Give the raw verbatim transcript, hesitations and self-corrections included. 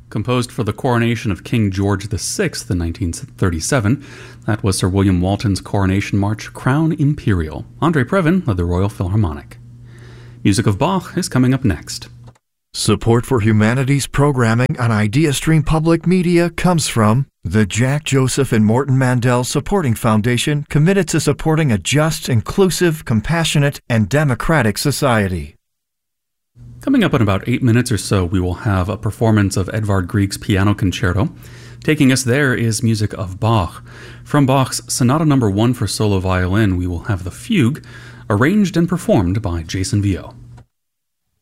composed for the coronation of King George the Sixth in nineteen thirty-seven. That was Sir William Walton's coronation march, Crown Imperial. Andre Previn led the Royal Philharmonic. Music of Bach is coming up next. Support for humanities programming on IdeaStream Public Media comes from the Jack Joseph and Morton Mandel Supporting Foundation, committed to supporting a just, inclusive, compassionate, and democratic society. Coming up in about eight minutes or so, we will have a performance of Edvard Grieg's Piano Concerto. Taking us there is music of Bach. From Bach's Sonata Number One for solo violin, we will have the Fugue, arranged and performed by Jason Vio.